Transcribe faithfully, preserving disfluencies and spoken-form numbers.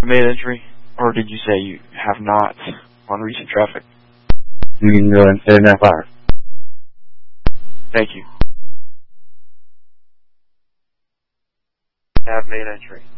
Made entry, or did you say you have not on recent traffic? Mình người tên là Phar. Thank you. Have made entry.